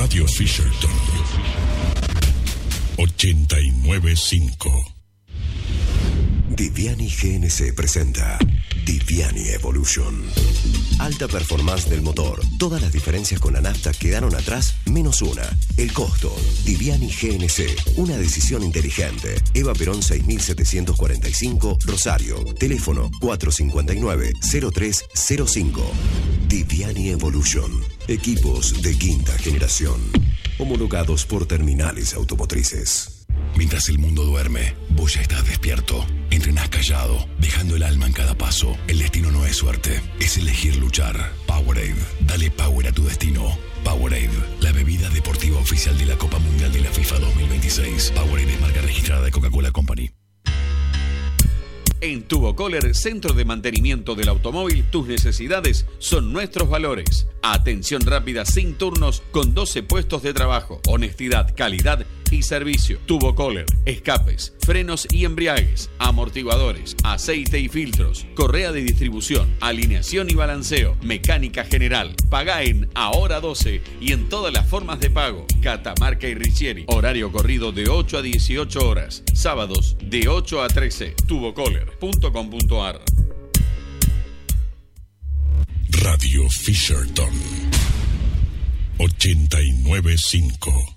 Radio Fisherton 89.5. Diviani GNC presenta Diviani Evolution. Alta performance del motor. Todas las diferencias con la nafta quedaron atrás, menos una. El costo. Diviani GNC. Una decisión inteligente. Eva Perón 6745, Rosario. Teléfono 459-0305. Diviani Evolution. Equipos de quinta generación. Homologados por terminales automotrices. Mientras el mundo duerme, vos ya estás despierto. Entrenás callado, dejando el alma en cada paso. El destino no es suerte, es elegir luchar. Powerade, dale power a tu destino. Powerade, la bebida deportiva oficial de la Copa Mundial de la FIFA 2026. Powerade es marca registrada de Coca-Cola Company. En Tubocoller, centro de mantenimiento del automóvil, tus necesidades son nuestros valores. Atención rápida sin turnos con 12 puestos de trabajo. Honestidad, calidad y servicio. Tubocoller, escapes, frenos y embriagues, amortiguadores, aceite y filtros, correa de distribución, alineación y balanceo, mecánica general. Paga en Ahora 12 y en todas las formas de pago. Catamarca y Richieri. Horario corrido de 8 a 18 horas. Sábados de 8 a 13. Tubocoller.com.ar. Radio Fisherton 89.5.